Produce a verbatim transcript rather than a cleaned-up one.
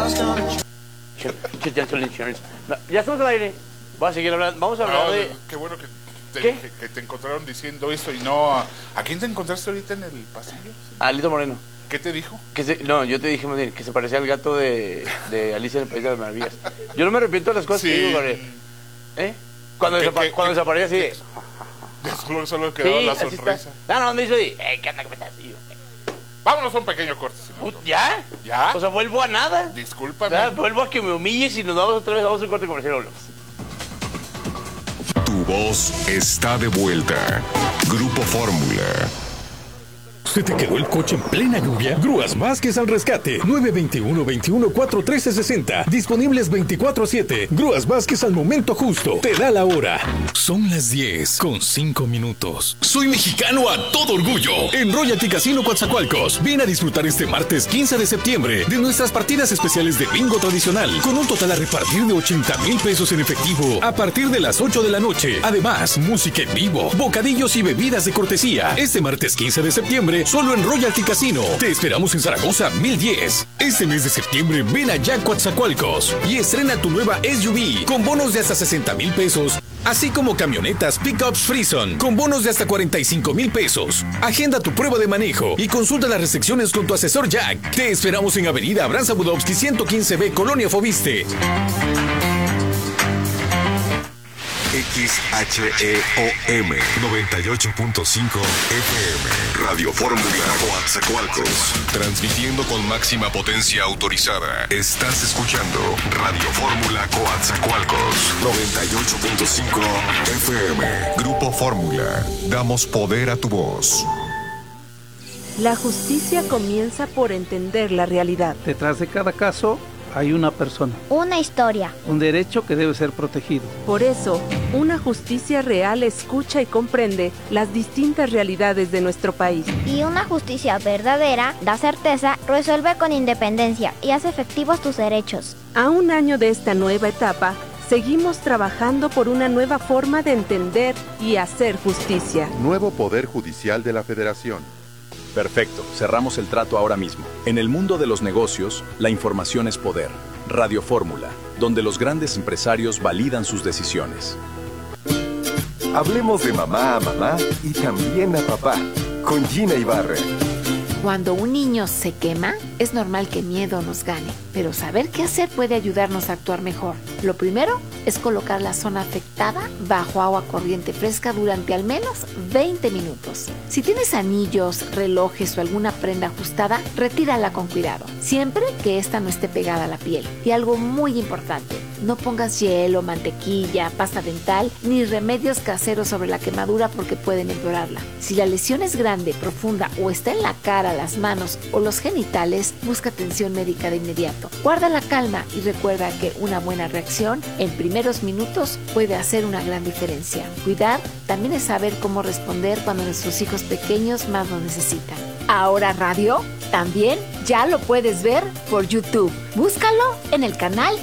Dental Insurance. No, ya estamos al aire. Voy a seguir hablando. Vamos a hablar no, de... Qué bueno que te, ¿Qué? que, que te encontraron diciendo esto y no... A, ¿a quién te encontraste ahorita en el pasillo? A Alito Moreno. ¿Qué te dijo? Que se, no, yo te dije más bien que se parecía al gato de, de Alicia en el País de las Maravillas. Yo no me arrepiento de las cosas Sí. que digo, Gabriel. ¿Eh? Cuando, ¿Qué, desapa- qué, cuando qué, desaparecía así de... Solo, solo quedaba la así está. sonrisa. No, no, me hizo de... Eh, ¿qué onda? ¿Qué estás? Y yo, Vámonos a un pequeño corte. Simón. ¿Ya? ¿Ya? O sea, vuelvo a nada. Discúlpame. Ya, vuelvo a que me humilles y nos vamos otra vez. Vamos a un corte comercial. Hablamos. Tu voz está de vuelta. Grupo Fórmula. ¿Se te quedó el coche en plena lluvia? Grúas Vázquez al rescate. nueve dos uno, veintiuno, cuatro trece, sesenta. Disponibles veinticuatro siete. Grúas Vázquez al momento justo. Te da la hora. Son las diez con cinco minutos. Soy mexicano a todo orgullo. En Royalty Casino Coatzacoalcos. Ven a disfrutar este martes quince de septiembre de nuestras partidas especiales de bingo tradicional. Con un total a repartir de ochenta mil pesos en efectivo a partir de las ocho de la noche. Además, música en vivo, bocadillos y bebidas de cortesía. Este martes quince de septiembre solo en Royalty Casino. Te esperamos en Zaragoza mil diez. Este mes de septiembre ven allá a Coatzacoalcos y estrena tu nueva S U V con bonos de hasta sesenta mil pesos, así como camionetas Pickups Frison con bonos de hasta cuarenta y cinco mil pesos. Agenda tu prueba de manejo y consulta las restricciones con tu asesor Jack. Te esperamos en Avenida Abraham Zabudowski ciento quince B, Colonia Fobiste. X H E O M noventa y ocho punto cinco F M. Radio Fórmula Coatzacoalcos. Transmitiendo con máxima potencia autorizada. Estás escuchando Radio Fórmula Coatzacoalcos. noventa y ocho punto cinco F M. Grupo Fórmula. Damos poder a tu voz. La justicia comienza por entender la realidad. Detrás de cada caso hay una persona, una historia, un derecho que debe ser protegido. Por eso, una justicia real escucha y comprende las distintas realidades de nuestro país. Y una justicia verdadera da certeza, resuelve con independencia y hace efectivos tus derechos. A un año de esta nueva etapa, seguimos trabajando por una nueva forma de entender y hacer justicia. Nuevo Poder Judicial de la Federación. Perfecto, cerramos el trato ahora mismo. En el mundo de los negocios, la información es poder. Radio Fórmula, donde los grandes empresarios validan sus decisiones. Hablemos de mamá a mamá y también a papá, con Gina Ibarra. Cuando un niño se quema, es normal que miedo nos gane, pero saber qué hacer puede ayudarnos a actuar mejor. Lo primero es colocar la zona afectada bajo agua corriente fresca durante al menos veinte minutos. Si tienes anillos, relojes o alguna prenda ajustada, retírala con cuidado, siempre que ésta no esté pegada a la piel. Y algo muy importante, no pongas hielo, mantequilla, pasta dental ni remedios caseros sobre la quemadura porque pueden empeorarla. Si la lesión es grande, profunda o está en la cara, las manos o los genitales, busca atención médica de inmediato. Guarda la calma y recuerda que una buena reacción en primeros minutos puede hacer una gran diferencia. Cuidar también es saber cómo responder cuando nuestros hijos pequeños más lo necesitan. Ahora radio también ya lo puedes ver por YouTube. Búscalo en el canal